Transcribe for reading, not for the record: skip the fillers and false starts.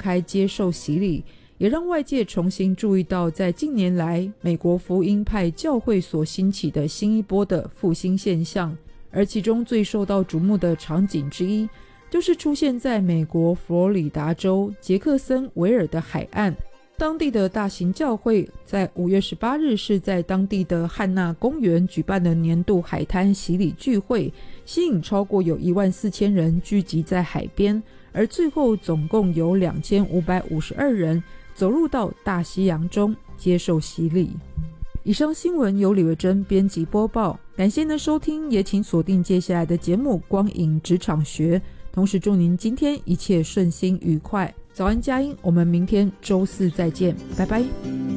开接受洗礼，也让外界重新注意到在近年来美国福音派教会所兴起的新一波的复兴现象。而其中最受到瞩目的场景之一，就是出现在美国佛罗里达州杰克森维尔的海岸。当地的大型教会在5月18日是在当地的汉纳公园举办的年度海滩洗礼聚会，吸引超过有14000人聚集在海边，而最后总共有2552人走入到大西洋中接受洗礼。以上新闻由李维珍编辑播报，感谢您的收听，也请锁定接下来的节目光影职场学，同时祝您今天一切顺心愉快。早安佳音，我们明天周四再见，拜拜。